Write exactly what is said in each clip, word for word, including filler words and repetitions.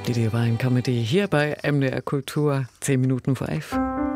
Die Divine Comedy hier bei M D R Kultur, zehn Minuten vor elf.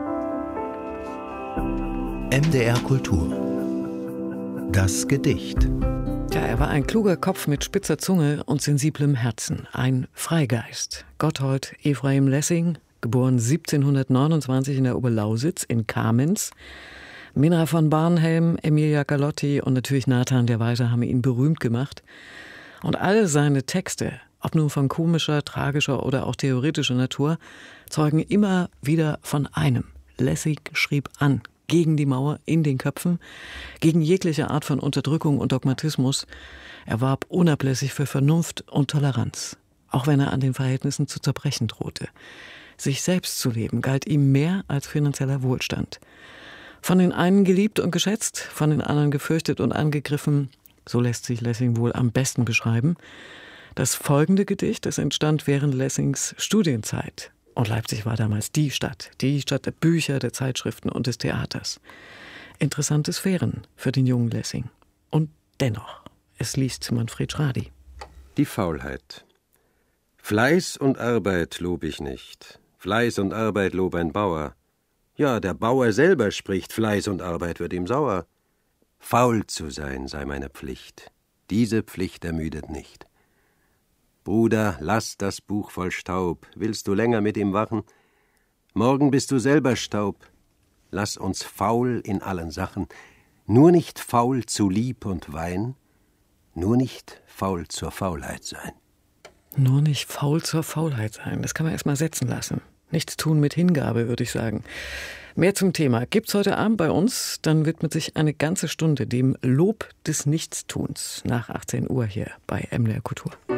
M D R Kultur. Das Gedicht. Ja, er war ein kluger Kopf mit spitzer Zunge und sensiblem Herzen. Ein Freigeist. Gotthold Ephraim Lessing, geboren siebzehnhundertneunundzwanzig in der Oberlausitz in Kamenz. Minna von Barnhelm, Emilia Galotti und natürlich Nathan der Weise haben ihn berühmt gemacht. Und alle seine Texte, ob nun von komischer, tragischer oder auch theoretischer Natur, zeugen immer wieder von einem. Lessing schrieb an, gegen die Mauer, in den Köpfen, gegen jegliche Art von Unterdrückung und Dogmatismus. Er warb unablässig für Vernunft und Toleranz, auch wenn er an den Verhältnissen zu zerbrechen drohte. Sich selbst zu leben galt ihm mehr als finanzieller Wohlstand. Von den einen geliebt und geschätzt, von den anderen gefürchtet und angegriffen, so lässt sich Lessing wohl am besten beschreiben. Das folgende Gedicht, das entstand während Lessings Studienzeit. Und Leipzig war damals die Stadt, die Stadt der Bücher, der Zeitschriften und des Theaters. Interessante Sphären für den jungen Lessing. Und dennoch, es liest Manfred Schradi. Die Faulheit. Fleiß und Arbeit lob ich nicht. Fleiß und Arbeit lob ein Bauer. Ja, der Bauer selber spricht, Fleiß und Arbeit wird ihm sauer. Faul zu sein sei meine Pflicht. Diese Pflicht ermüdet nicht. Bruder, lass das Buch voll Staub. Willst du länger mit ihm wachen? Morgen bist du selber Staub. Lass uns faul in allen Sachen. Nur nicht faul zu Lieb und Wein. Nur nicht faul zur Faulheit sein. Nur nicht faul zur Faulheit sein. Das kann man erst mal setzen lassen. Nichts tun mit Hingabe, würde ich sagen. Mehr zum Thema gibt's heute Abend bei uns. Dann widmet sich eine ganze Stunde dem Lob des Nichtstuns nach achtzehn Uhr hier bei M D R Kultur.